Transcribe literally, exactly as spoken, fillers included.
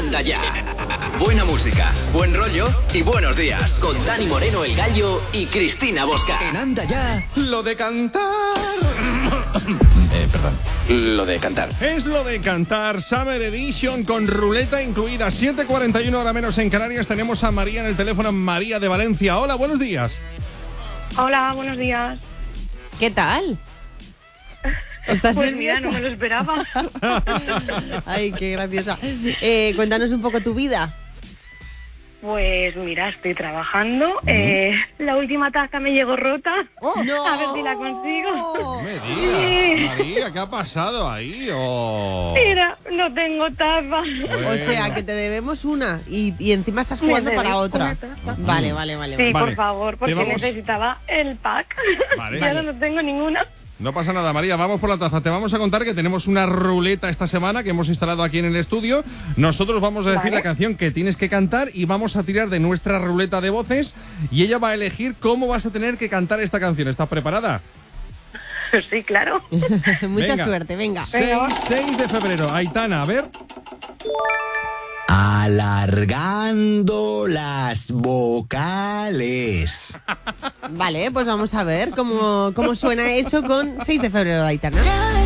Anda Ya. Buena música, buen rollo y buenos días. Con Dani Moreno, El Gallo y Cristina Bosca. En Anda Ya, lo de cantar. eh, perdón, lo de cantar. Es lo de cantar, Summer Edition con ruleta incluida. siete cuarenta y uno hora menos en Canarias. Tenemos a María en el teléfono, María de Valencia. Hola, buenos días. Hola, buenos días. ¿Qué tal? ¿Estás pues nerviosa? Mira, no me lo esperaba. Ay, qué graciosa. Eh, cuéntanos un poco tu vida. Pues mira, estoy trabajando. Eh, la última taza me llegó rota. Oh, no. A ver si la consigo. No me digas, María, ¿qué ha pasado ahí? Oh. Mira, no tengo taza. Bueno. O sea, que te debemos una y, y encima estás jugando Me para debes otra. una taza. Vale, vale, vale. Sí, vale. Vale. por favor, porque Te vamos- necesitaba el pack. Vale. Ya Vale. no tengo ninguna. No pasa nada, María, vamos por la taza. Te vamos a contar que tenemos una ruleta esta semana que hemos instalado aquí en el estudio. Nosotros vamos a decir Vale. la canción que tienes que cantar y vamos a tirar de nuestra ruleta de voces y ella va a elegir cómo vas a tener que cantar esta canción. ¿Estás preparada? Sí, claro. Mucha Venga. suerte, venga. seis de febrero. Aitana, a ver. Alargando las vocales. Vale, pues vamos a ver cómo, cómo suena eso con seis de febrero de Aitana.